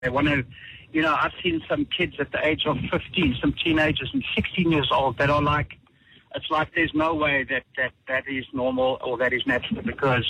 They want to, I've seen some kids at the age of 15, some teenagers and 16 years old that are like, it's like there's no way that is normal or that is natural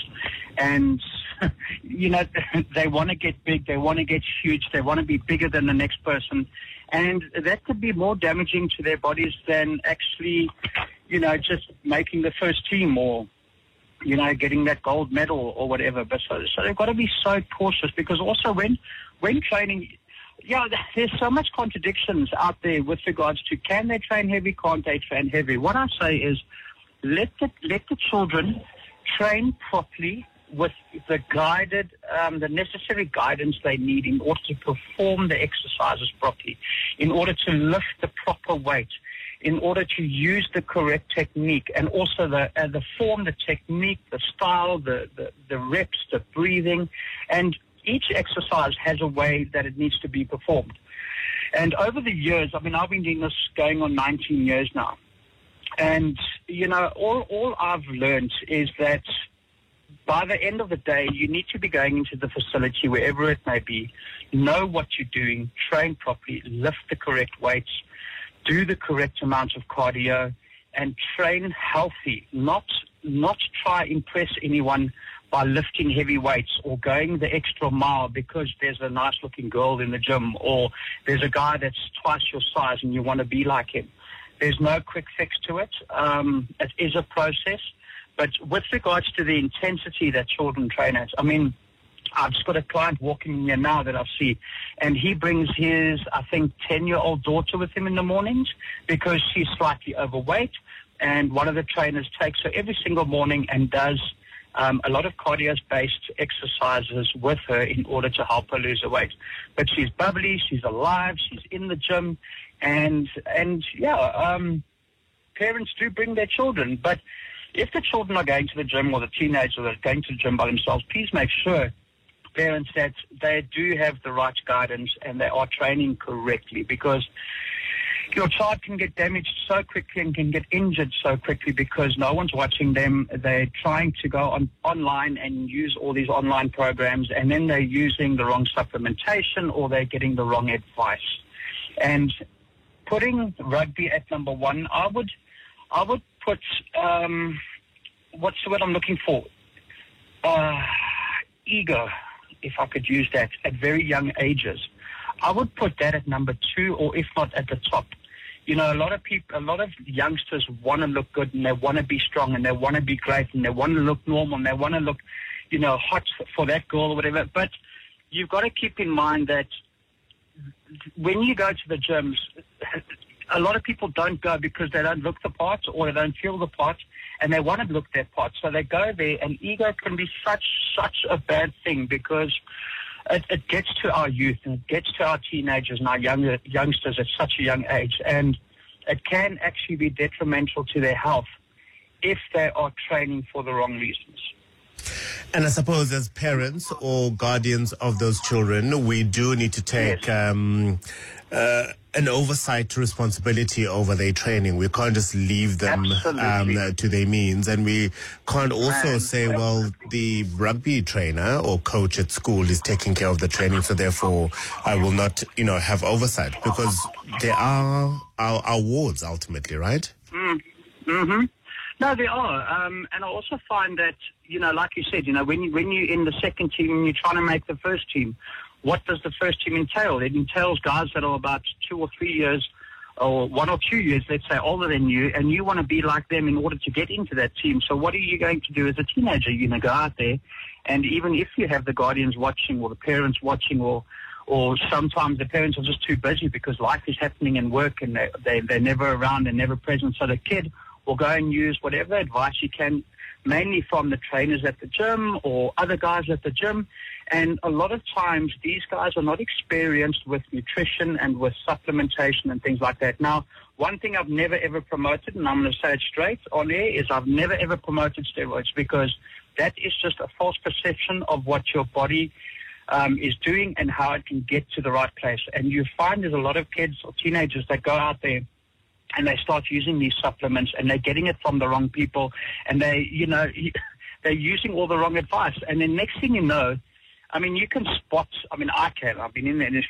they want to get big, they want to get huge, they want to be bigger than the next person. And that could be more damaging to their bodies than actually, just making the first team or, getting that gold medal or whatever. But so they've got to be so cautious, because also when training, there's so much contradictions out there with regards to can they train heavy, can't they train heavy. What I say is let the children train properly with the guided, the necessary guidance they need in order to perform the exercises properly, in order to lift the proper weight, in order to use the correct technique, and also the form, the technique, the style, the reps, the breathing. And each exercise has a way that it needs to be performed. And over the years, I've been doing this going on 19 years now. And, all I've learned is that by the end of the day, you need to be going into the facility, wherever it may be, know what you're doing, train properly, lift the correct weights, do the correct amount of cardio, and train healthy, not try impress anyone by lifting heavy weights or going the extra mile because there's a nice-looking girl in the gym, or there's a guy that's twice your size and you want to be like him. There's no quick fix to it. It is a process. But with regards to the intensity that children train at, I've just got a client walking in here now that I see, and he brings his, 10-year-old daughter with him in the mornings because she's slightly overweight, and one of the trainers takes her every single morning and does a lot of cardio-based exercises with her in order to help her lose her weight. But she's bubbly, she's alive, she's in the gym, and parents do bring their children. But if the children are going to the gym, or the teenagers are going to the gym by themselves, please make sure, parents, that they do have the right guidance and they are training correctly, because your child can get damaged so quickly and can get injured so quickly because no one's watching them. They're trying to go online and use all these online programs, and then they're using the wrong supplementation or they're getting the wrong advice. And putting rugby at number one, I would put, what's the word I'm looking for? Ego, if I could use that, at very young ages. I would put that at number two, or if not at the top. A lot of youngsters want to look good, and they want to be strong, and they want to be great, and they want to look normal, and they want to look, hot for that girl or whatever. But you've got to keep in mind that when you go to the gyms, a lot of people don't go because they don't look the part or they don't feel the part, and they want to look their part. So they go there, and ego can be such a bad thing, because it gets to our youth, and it gets to our teenagers and our youngsters at such a young age, and it can actually be detrimental to their health if they are training for the wrong reasons. And I suppose as parents or guardians of those children, we do need to take an oversight responsibility over their training. We can't just leave them to their means. And we can't also say, well, the rugby trainer or coach at school is taking care of the training, so therefore I will not, have oversight, because they are our wards ultimately, right? Mm-hmm. No, they are. And I also find that, like you said, when you're in the second team and you're trying to make the first team, what does the first team entail? It entails guys that are about 2 or 3 years, or 1 or 2 years, let's say, older than you, and you want to be like them in order to get into that team. So what are you going to do as a teenager? You're going to go out there, and even if you have the guardians watching or the parents watching, or sometimes the parents are just too busy because life is happening in work and they're never around and never present, so the kid will go and use whatever advice he can, mainly from the trainers at the gym or other guys at the gym. And a lot of times these guys are not experienced with nutrition and with supplementation and things like that. Now, one thing I've never ever promoted, and I'm going to say it straight on air, is I've never ever promoted steroids, because that is just a false perception of what your body is doing and how it can get to the right place. And you find there's a lot of kids or teenagers that go out there and they start using these supplements, and they're getting it from the wrong people, and they're using all the wrong advice. And then next thing you know, I mean, you can spot, I mean, I can, I've been in the industry